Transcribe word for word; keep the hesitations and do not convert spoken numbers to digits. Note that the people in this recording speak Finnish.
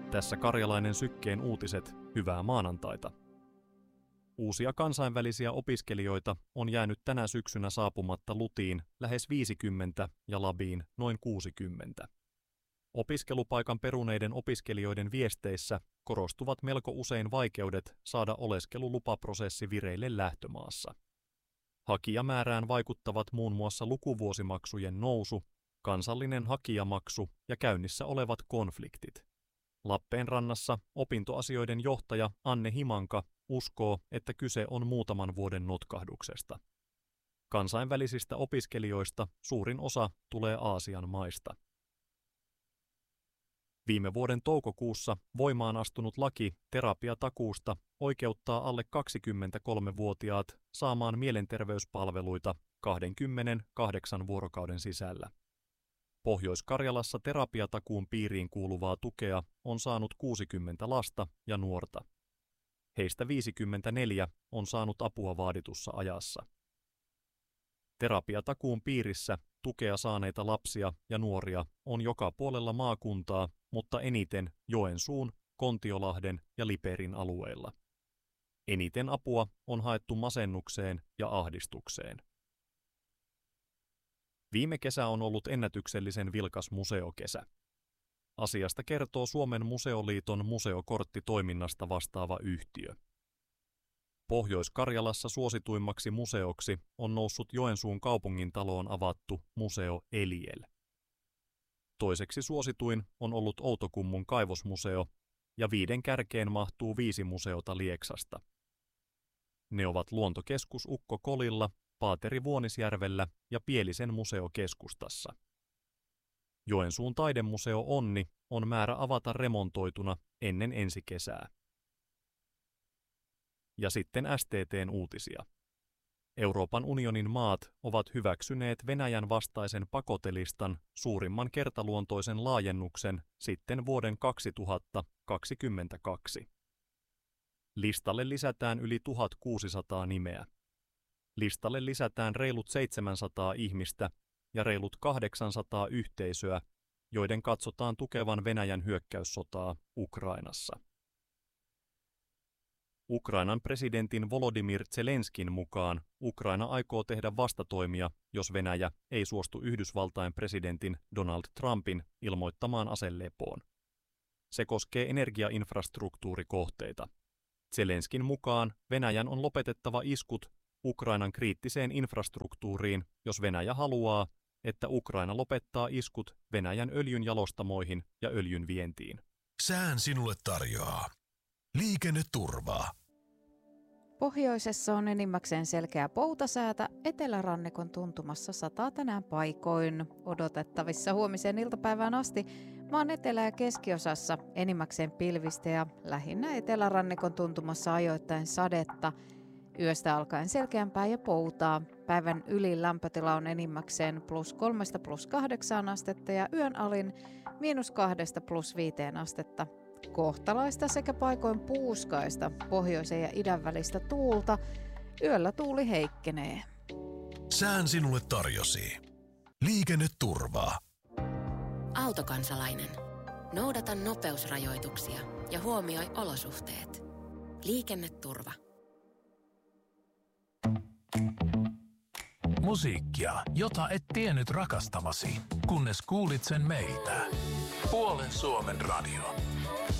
Tässä Karjalainen Sykkeen uutiset, hyvää maanantaita. Uusia kansainvälisiä opiskelijoita on jäänyt tänä syksynä saapumatta Lutiin lähes viisikymmentä ja Labiin noin kuusikymmentä. Opiskelupaikan peruneiden opiskelijoiden viesteissä korostuvat melko usein vaikeudet saada oleskelulupaprosessi vireille lähtömaassa. Hakijamäärään vaikuttavat muun muassa lukuvuosimaksujen nousu, kansallinen hakijamaksu ja käynnissä olevat konfliktit. Lappeenrannassa opintoasioiden johtaja Anne Himanka uskoo, että kyse on muutaman vuoden notkahduksesta. Kansainvälisistä opiskelijoista suurin osa tulee Aasian maista. Viime vuoden toukokuussa voimaan astunut laki terapiatakuusta oikeuttaa alle kaksikymmentäkolmevuotiaat saamaan mielenterveyspalveluita kaksikymmentäkahdeksan vuorokauden sisällä. Pohjois-Karjalassa terapiatakuun piiriin kuuluvaa tukea on saanut kuusikymmentä lasta ja nuorta. Heistä viisikymmentäneljä on saanut apua vaaditussa ajassa. Terapiatakuun piirissä tukea saaneita lapsia ja nuoria on joka puolella maakuntaa, mutta eniten Joensuun, Kontiolahden ja Liperin alueilla. Eniten apua on haettu masennukseen ja ahdistukseen. Viime kesä on ollut ennätyksellisen vilkas museokesä. Asiasta kertoo Suomen Museoliiton museokorttitoiminnasta vastaava yhtiö. Pohjois-Karjalassa suosituimmaksi museoksi on noussut Joensuun kaupungintaloon avattu Museo Eliel. Toiseksi suosituin on ollut Outokummun kaivosmuseo, ja viiden kärkeen mahtuu viisi museota Lieksasta. Ne ovat Luontokeskus Ukko Kolilla, Paateri Vuonisjärvellä ja Pielisen museo keskustassa. Joensuun taidemuseo Onni on määrä avata remontoituna ennen ensi kesää. Ja sitten S T T:n uutisia. Euroopan unionin maat ovat hyväksyneet Venäjän vastaisen pakotelistan suurimman kertaluontoisen laajennuksen sitten vuoden kaksituhattakaksikymmentäkaksi. Listalle lisätään yli tuhatkuusisataa nimeä. Listalle lisätään reilut seitsemänsataa ihmistä ja reilut kahdeksansataa yhteisöä, joiden katsotaan tukevan Venäjän hyökkäyssotaa Ukrainassa. Ukrainan presidentin Volodymyr Zelenskin mukaan Ukraina aikoo tehdä vastatoimia, jos Venäjä ei suostu Yhdysvaltain presidentin Donald Trumpin ilmoittamaan aselepoon. Se koskee energiainfrastruktuurikohteita. Zelenskin mukaan Venäjän on lopetettava iskut Ukrainan kriittiseen infrastruktuuriin, jos Venäjä haluaa, että Ukraina lopettaa iskut Venäjän öljynjalostamoihin ja öljyn vientiin. Sään sinulle tarjoaa liikenneturvaa. Pohjoisessa on enimmäkseen selkeä poutasäätä, etelärannikon tuntumassa sataa tänään paikoin. Odotettavissa huomiseen iltapäivään asti maan etelä- ja keskiosassa enimmäkseen pilvistä ja lähinnä etelärannikon tuntumassa ajoittain sadetta. Yöstä alkaen selkeämpää ja poutaa. Päivän ylin lämpötila on enimmäkseen plus kolmesta plus kahdeksaan astetta ja yön alin miinus kahdesta plus viiteen astetta. Kohtalaista sekä paikoin puuskaista pohjoisen ja idän välistä tuulta. Yöllä tuuli heikkenee. Sään sinulle tarjosi liikenneturvaa. Autokansalainen. Noudata nopeusrajoituksia ja huomioi olosuhteet. Liikenneturva. Musiikkia, jota et tiennyt rakastavasi, kunnes kuulit sen meiltä. Puolen Suomen radio.